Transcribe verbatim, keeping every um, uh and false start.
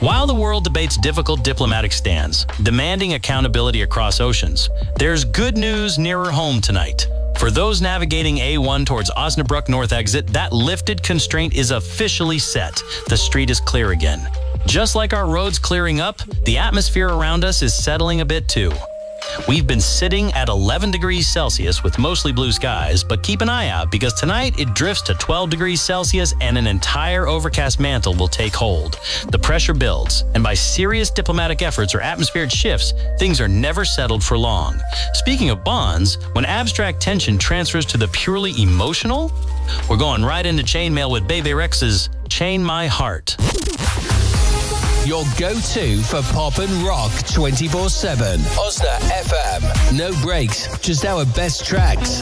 While the world debates difficult diplomatic stands, demanding accountability across oceans, there's good news nearer home tonight. For those navigating A one towards Osnabrück North Exit, that lifted constraint is officially set. The street is clear again. Just like our roads clearing up, the atmosphere around us is settling a bit too. We've been sitting at eleven degrees Celsius with mostly blue skies, but keep an eye out because tonight it drifts to twelve degrees Celsius and an entire overcast mantle will take hold. The pressure builds, and by serious diplomatic efforts or atmospheric shifts, things are never settled for long. Speaking of bonds, when abstract tension transfers to the purely emotional, we're going right into chainmail with Bebe Rex's Chain My Heart. Your go-to for pop and rock twenty-four seven. Osna F M. No breaks, just our best tracks.